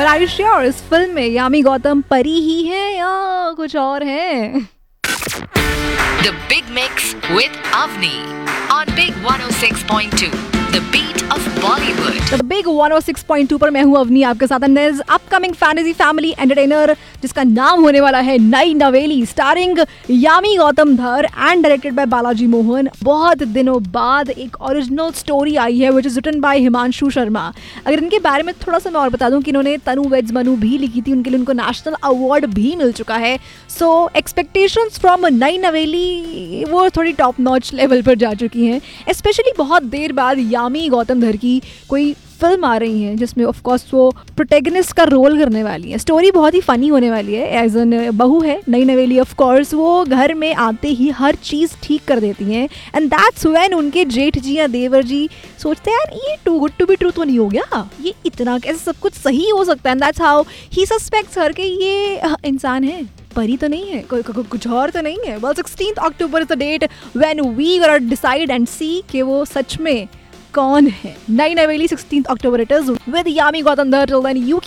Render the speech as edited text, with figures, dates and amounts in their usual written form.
But are you sure इस film में यामी गौतम परी ही है या कुछ और है? The Big Mix with Avni on Big 106.2, The Beat of Bollywood. The Big 106.2 पर मैं हूँ अवनी आपके साथ। And upcoming fantasy family entertainer जिसका नाम होने वाला है नई नवेली, स्टारिंग यामी गौतम धर and directed by Balaji Mohan. बहुत दिनों बाद एक ओरिजिनल स्टोरी आई है which is written by Himanshu Sharma. अगर इनके बारे में थोड़ा सा मैं और बता दूं कि इन्होंने तनु वेड्स मनु भी लिखी थी, उनके लिए उनको नेशनल अवार्ड भी मिल चुका है। सो एक्सपेक्टेशंस फ्रॉम नई नवेली वो थोड़ी टॉप नॉच लेवल पर जा चुकी हैं। स्पेशली बहुत देर बाद यामी गौतम धर की कोई फिल्म आ रही है जिसमें ऑफ कोर्स वो प्रोटैगनिस्ट का रोल करने वाली है। स्टोरी बहुत ही फनी होने वाली है। एज एन बहू है नई नवेली, ऑफ कोर्स वो घर में आते ही हर चीज़ ठीक कर देती हैं। एंड दैट्स व्हेन उनके जेठ जी या देवर जी सोचते हैं यार ये to good to be true तो नहीं हो गया, ये इतना कैसे सब कुछ सही हो सकता है। And that's how he suspects हर कि ये इंसान है, परी तो नहीं है, कुछ और तो नहीं है। Well, 16th October is the date when we gonna decide and see कि वो सच में कौन है। नई नवेली 16th October it is with Yami Gautam धर। Till then you